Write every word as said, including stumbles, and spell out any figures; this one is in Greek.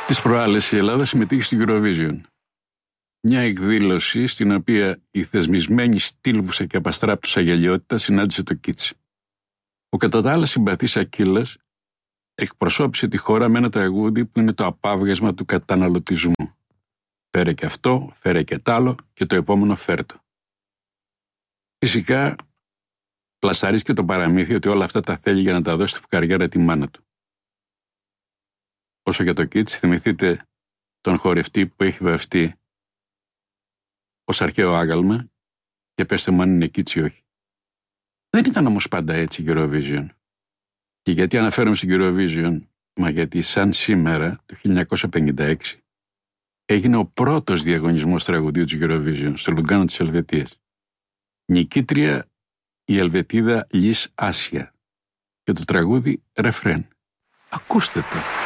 Τις προάλλες η Ελλάδα συμμετείχε στο Eurovision. Μια εκδήλωση στην οποία η θεσμισμένη στήλβουσα και απαστράπτουσα γελιότητα συνάντησε το Κίτσι. Ο κατά τα άλλα συμπαθής Ακύλας εκπροσώπησε τη χώρα με ένα τραγούδι που είναι το απάβγασμα του καταναλωτισμού. Φέρε και αυτό, φέρε και τ' άλλο και το επόμενο φέρτο. Φυσικά πλασαρίστηκε το παραμύθι ότι όλα αυτά τα θέλει για να τα δώσει στη φουκαριέρα τη μάνα του. Όσο για το Κίτσι, θυμηθείτε τον χορευτή που έχει βαφτεί ως αρχαίο άγαλμα και πέστε μου αν είναι Κίτσι ή όχι. Δεν ήταν όμως πάντα έτσι η Eurovision. Και γιατί αναφέρομαι στην Eurovision? Μα γιατί σαν σήμερα, το χίλια εννιακόσια πενήντα έξι, έγινε ο πρώτος διαγωνισμός τραγουδίου της Eurovision στο Λουγκάνο της Ελβετίας. Νικήτρια η Ελβετίδα Λις Άσια και το τραγούδι ρεφρέν. Ακούστε το.